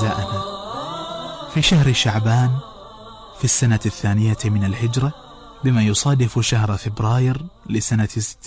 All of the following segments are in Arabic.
أعزائنا، في شهر شعبان في السنة 2 من الهجرة، بما يصادف شهر فبراير لسنة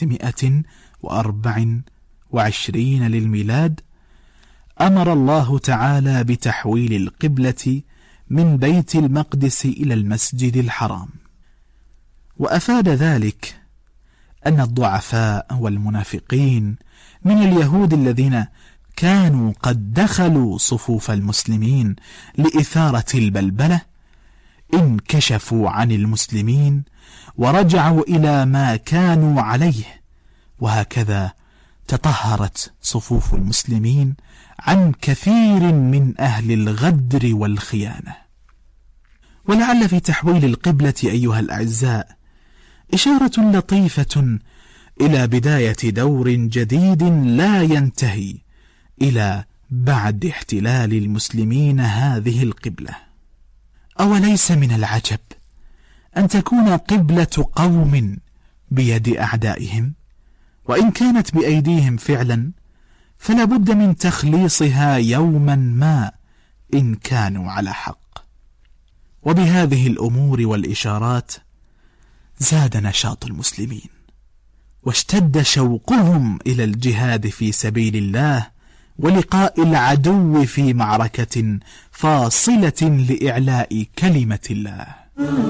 624 للميلاد، أمر الله تعالى بتحويل القبلة من بيت المقدس إلى المسجد الحرام. وأفاد ذلك أن الضعفاء والمنافقين من اليهود الذين كانوا قد دخلوا صفوف المسلمين لإثارة البلبلة انكشفوا عن المسلمين ورجعوا إلى ما كانوا عليه، وهكذا تطهرت صفوف المسلمين عن كثير من أهل الغدر والخيانة. ولعل في تحويل القبلة أيها الأعزاء إشارة لطيفة إلى بداية دور جديد لا ينتهي إلى بعد احتلال المسلمين هذه القبلة. أوليس من العجب أن تكون قبلة قوم بيد أعدائهم، وإن كانت بأيديهم فعلا فلا بد من تخليصها يوما ما إن كانوا على حق. وبهذه الأمور والإشارات زاد نشاط المسلمين واشتد شوقهم إلى الجهاد في سبيل الله ولقاء العدو في معركة فاصلة لإعلاء كلمة الله.